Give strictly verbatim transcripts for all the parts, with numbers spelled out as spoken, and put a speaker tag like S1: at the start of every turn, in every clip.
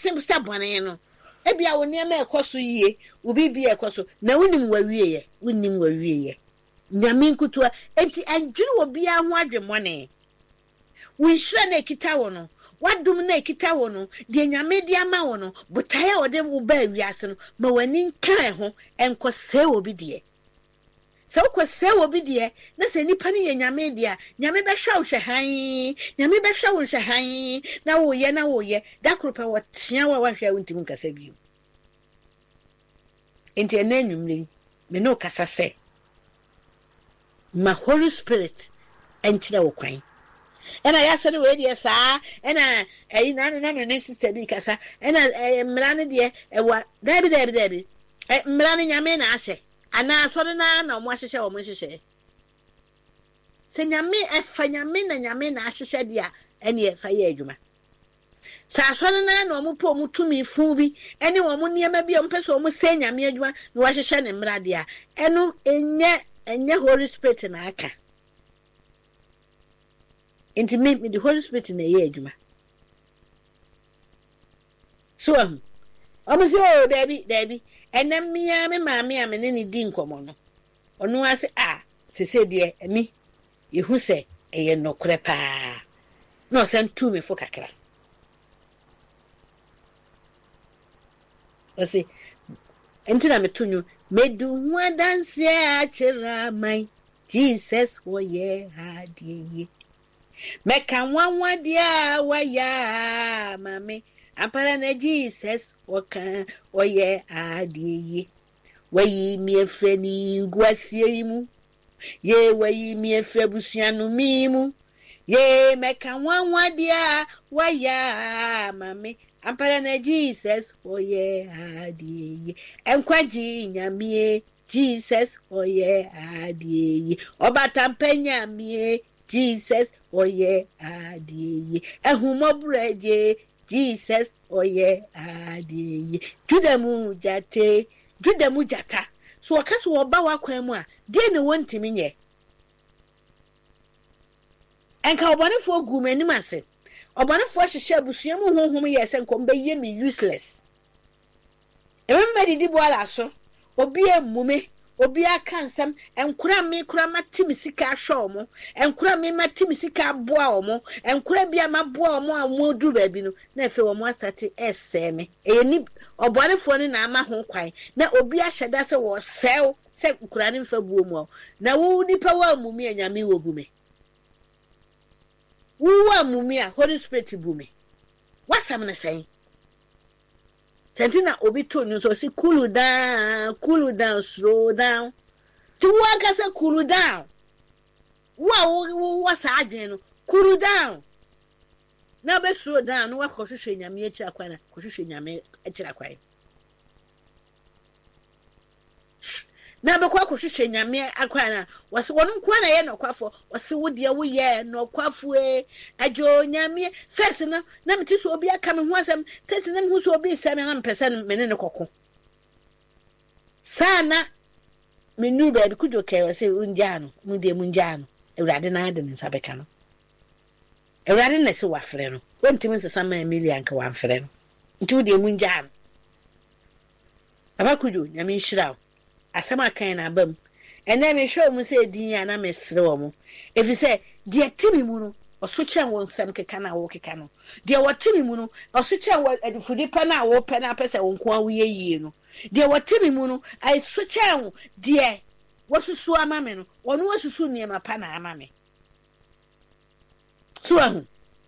S1: sim sabone no ebia wo niam ekoso yie obi bi ekoso na wonim wawie ye wonim wawie ye nyame nkutua enti anjiri obi a ho adwemone wonhira na ekita wo no wadum na ekita wo no de nyame de ama wo no botae ode wo ba wiase no ma wani nkan ho enkose obi de se ukose obi de na se nipa ne ye nyame de a nyame be hwa wo hwan nyame be hwa wo hwan na wo ye na wo ye da kropa wo tia wa hwa wo ntim nkasa bi enti enanumre me no kasa se ma Holy Spirit enchira wo kwan ena ya sene we de saa ena eyi na na na sister bi kasa ena mmra ne de e wa dabi dabi dabi e mmra ne nyame na ahye ana asore na na omo ahyehye omo hyehye se nyame efa nyame na nyame na ahyehye de a ene efa ye adwuma sa asore na na omo po omo tumi fu bi ene omo niema bi omo pese omo se nyame adwuma na wa hyehye ne mmra de a eno enye enye Holy Spirit na aka enti me me the Holy Spirit na ye adwuma so am omo se o dabi dabi enam mia me maame a me ne ni di nkomo no ono ase a sese de emi yehu se eye nokore pa no sem tu me fo kakra ose enti na me tunyu medu hu adanse a chira mai Jesus wo ye adie meka nwanwa dia wa ya mame ampara na Jesus woka oye adie wayi mi efre ni guasie imu ye wayi mi efre busuanu mimu ye meka nwanwa dia wa ya mame ampara na Jesus oye adie enkwaji nyamie Jesus oye adie obatampenya mie Jesus oye adie ehumobreje Jesus oye adie judemu jate judemu jata so okaso oba wakwan mu a de ne wontimi nye enka obonefo gu mani mase obonefo hwehwe abusuam honhom ye se nkom be ye me useless ememadi di boala so obi emume obi aka nsam enkura me kura matimi sika ahwe omo enkura me matimi sika aboa omo enkura bia maboa omo amu du ba bi no na efe omo asate eseme eni obonefo ni na ama ho kwan na obi ahyeda se wo sew se nkura ne mfa buo mu na wo nipa wa amumi anyame wo gume wo amumi a Holy Spirit bume wasam na sai Sentina obi to you so see cool down, cool down, slow down. To work as a cool down. Wow, what's happening? Cool down. Now be slow down. No, what Koshu Yami Chakwana, Koshu Yami Chakwai. Now be quite Koshu Yami Aquana was one quana yen or quaffo, was so would ya we ye no quaffue, a jo Yami, Fessina, Namitis will be a coming once and testing them who will be seven percent meninoco. Sana me knew bed could you care, say Unjano, Mundi Munjano, a radinad in Sabecano. A radiness of Wafreno, one Timmins a summer million one friend. Two dear Munjan. Abakudu, Yamin Shroud. Asama kan na bam ene me hwe mu se din ya na mesre wo mu if you say de timi mu no osoche won sam keka na wo keka no de watimi mu no osoche wo adufudi pa na wo pa na pese won ko awie yie no de watimi mu no ai soche wo de wosusu ama me no wono wosusu niema pa na ama me so ahu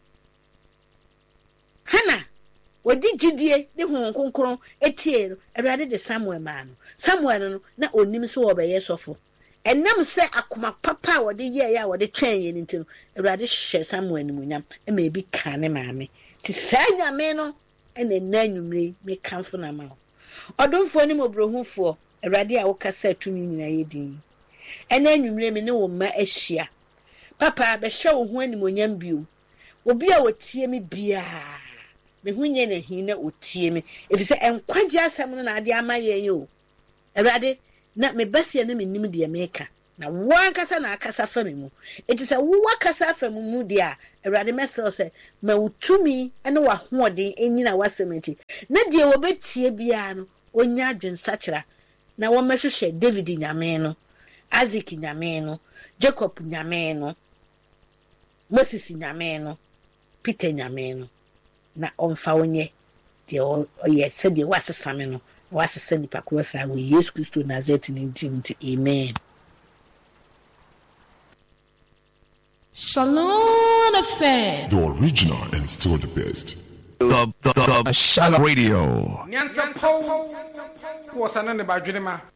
S1: hana wodi gidie de hon konkron etie no awurade de Samuel ma no Samuel no na onim so obeye sofo enam se akoma papa wode ye ya wode twen ye nti no awurade hye Samuel ni munyam e ma bi ka ne maame ti sanya me no ene nanwumre me kanfo na ma odumfo ni mobrohufo awurade a wo kasa tumi nyina ye din ene anwumre me ne wo ma ahia papa be hwe wo ho animonyam bio obi a wotie me bia me hunye na hin na otie me efise enkwagye asem no na ade ama ye yo awurade na me basia na me nim de meka na wan kasa na akasa fa me mu enti se wo wakasa fa me mu dia awurade mesel se ma wutumi ene wa hoɔden enyina wasementi na die wo betie bia no onya adwensakira na wo mehwehwɛ David nyame no Isaac nyame no Jacob nyame no Moses nyame no Peter nyame no na omfa wonye de oyɛ sɛ de wasesa me no wasesa nipa krosa wo Yesu Kristo Nazareth ni nti amen.
S2: Shalom F M,
S3: the original and still the best.
S4: The the, the, the Shalom Radio.
S5: Nyansa po was another badwema.